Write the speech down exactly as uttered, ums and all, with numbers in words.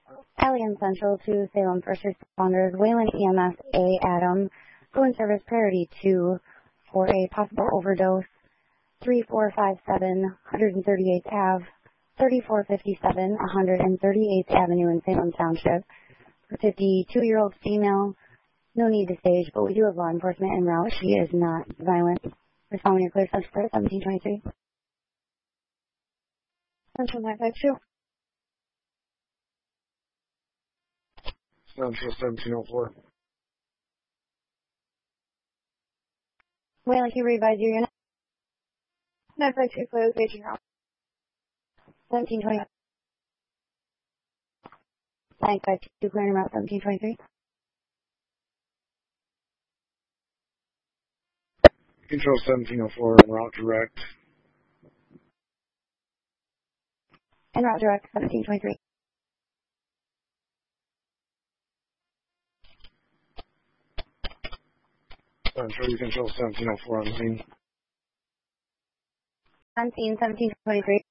Allian Central to Salem First Responders, Wayland E M S A Adam, go in service priority two for a possible overdose, three four five seven, one thirty-eighth Ave, thirty-four fifty-seven, one thirty-eighth Avenue in Salem Township. fifty-two-year-old female, no need to stage, but we do have law enforcement en route. She is not violent. Responding to clear subject seventeen twenty-three. Central nine five two. Central seventeen oh four. Wayland, can you revise your unit? nine five two, close, agent route. seventeen twenty. nine five two, clearing route seventeen twenty-three. Control seventeen oh four, route direct. En route direct, seventeen twenty-three. Central, you control seventeen oh four on scene. On scene, seventeen twenty-three.